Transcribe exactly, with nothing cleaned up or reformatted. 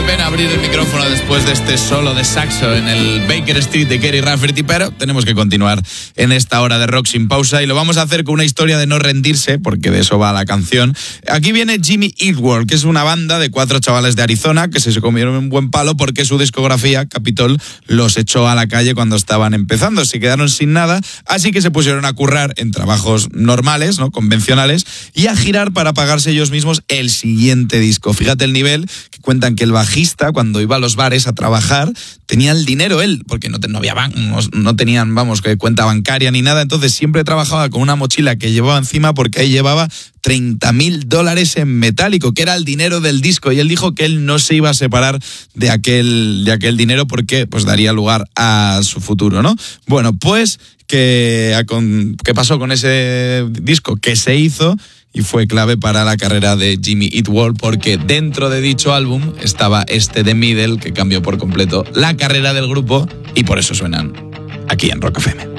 pena abrir el micrófono después de este solo de saxo en el Baker Street de Kerry Rafferty, pero tenemos que continuar en esta hora de rock sin pausa y lo vamos a hacer con una historia de no rendirse, porque de eso va la canción. Aquí viene Jimmy Eat World, que es una banda de cuatro chavales de Arizona que se comieron un buen palo porque su discografía, Capitol, los echó a la calle cuando estaban empezando. Se quedaron sin nada, así que se pusieron a currar en trabajos normales, ¿no?, convencionales, y a girar para pagarse ellos mismos el siguiente disco. Fíjate el nivel, que cuentan que el bajista, cuando iba a los bares a trabajar, tenía el dinero él, porque no, no había ban- no, no tenían, vamos, que cuenta bancaria ni nada, entonces siempre trabajaba con una mochila que llevaba encima porque ahí llevaba treinta mil dólares en metálico, que era el dinero del disco, y él dijo que él no se iba a separar de aquel, de aquel dinero porque pues daría lugar a su futuro, ¿no? Bueno, pues, ¿qué, qué pasó con ese disco? Que se hizo y fue clave para la carrera de Jimmy Eat World, porque dentro de dicho álbum estaba este The Middle, que cambió por completo la carrera del grupo, y por eso suenan aquí en Rock F M.